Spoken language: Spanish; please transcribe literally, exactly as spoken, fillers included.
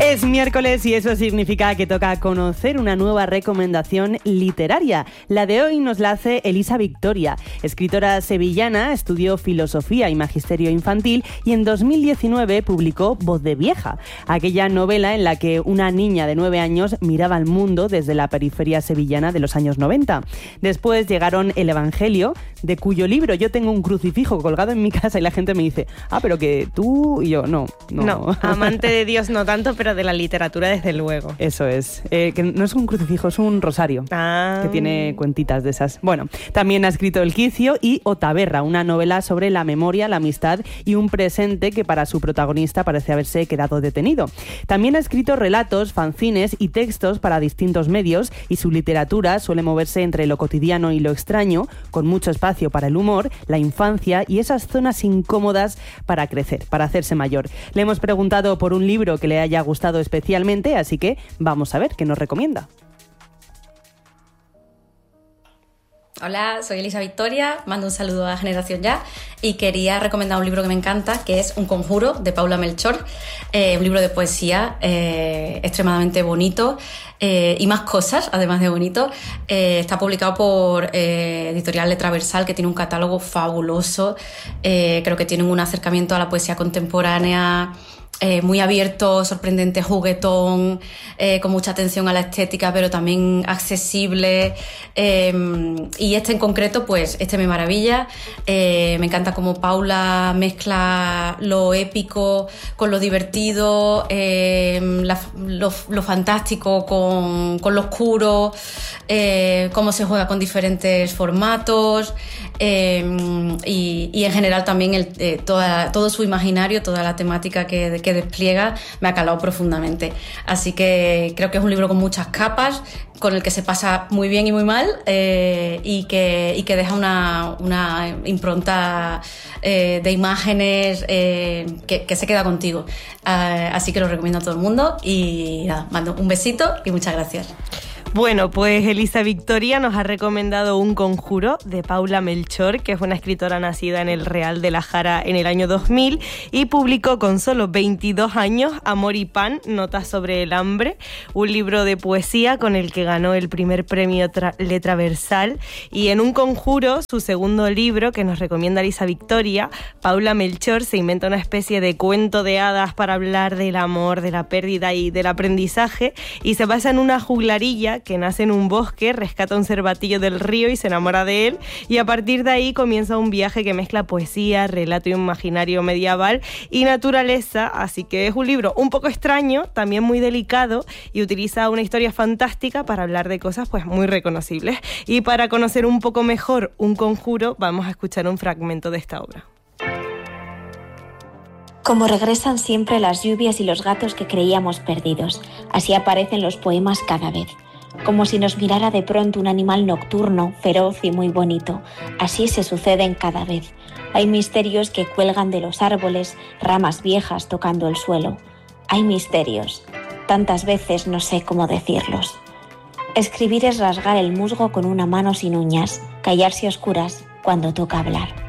Es miércoles y eso significa que toca conocer una nueva recomendación literaria. La de hoy nos la hace Elisa Victoria. Escritora sevillana, estudió filosofía y magisterio infantil y en dos mil diecinueve publicó Voz de vieja, aquella novela en la que una niña de nueve años miraba al mundo desde la periferia sevillana de los años noventa. Después llegaron El Evangelio, de cuyo libro yo tengo un crucifijo colgado en mi casa y la gente me dice, ah, pero que tú y yo, no, no. No, amante de Dios no tanto, pero de la literatura desde luego. Eso es, eh, que no es un crucifijo, es un rosario, ah. que tiene cuentitas de esas. Bueno, también ha escrito El Quicio y Otaverra, una novela sobre la memoria, la amistad y un presente que para su protagonista parece haberse quedado detenido. También ha escrito relatos, fanzines y textos para distintos medios y su literatura suele moverse entre lo cotidiano y lo extraño, con mucho espacio para el humor, la infancia y esas zonas incómodas para crecer, para hacerse mayor. Le hemos preguntado por un libro que le haya gustado especialmente, así que vamos a ver qué nos recomienda. Hola, soy Elisa Victoria, mando un saludo a Generación Ya y quería recomendar un libro que me encanta, que es Un conjuro, de Paula Melchor, eh, un libro de poesía eh, extremadamente bonito eh, y más cosas, además de bonito. Eh, está publicado por eh, Editorial Letra Versal, que tiene un catálogo fabuloso. Eh, creo que tienen un acercamiento a la poesía contemporánea Eh, muy abierto, sorprendente, juguetón, eh, con mucha atención a la estética, pero también accesible. Eh, y este en concreto, pues este me maravilla. Eh, me encanta cómo Paula mezcla lo épico con lo divertido, eh, la, lo, lo fantástico con, con lo oscuro, eh, cómo se juega con diferentes formatos. Eh, y, y en general también el, eh, toda, todo su imaginario, toda la temática que, que despliega me ha calado profundamente. Así que creo que es un libro con muchas capas, con el que se pasa muy bien y muy mal, eh, y, que, y que deja una, una impronta eh, de imágenes eh, que, que se queda contigo. Uh, así que lo recomiendo a todo el mundo y nada, mando un besito y muchas gracias. Bueno, pues Elisa Victoria nos ha recomendado Un conjuro, de Paula Melchor, que es una escritora nacida en el Real de la Jara en el año dos mil y publicó con solo veintidós años Amor y pan, notas sobre el hambre, un libro de poesía con el que ganó el primer premio tra- Letra Versal. Y en Un conjuro, su segundo libro, que nos recomienda Elisa Victoria, Paula Melchor se inventa una especie de cuento de hadas para hablar del amor, de la pérdida y del aprendizaje, y se basa en una juglarilla que nace en un bosque, rescata un cervatillo del río y se enamora de él, y a partir de ahí comienza un viaje que mezcla poesía, relato imaginario medieval y naturaleza. Así que es un libro un poco extraño, también muy delicado, y utiliza una historia fantástica para hablar de cosas pues muy reconocibles. Y para conocer un poco mejor Un conjuro, vamos a escuchar un fragmento de esta obra. Como regresan siempre las lluvias y los gatos que creíamos perdidos, así aparecen los poemas cada vez. Como si nos mirara de pronto un animal nocturno, feroz y muy bonito. Así se suceden cada vez. Hay misterios que cuelgan de los árboles, ramas viejas tocando el suelo. Hay misterios. Tantas veces no sé cómo decirlos. Escribir es rasgar el musgo con una mano sin uñas, callarse a oscuras cuando toca hablar.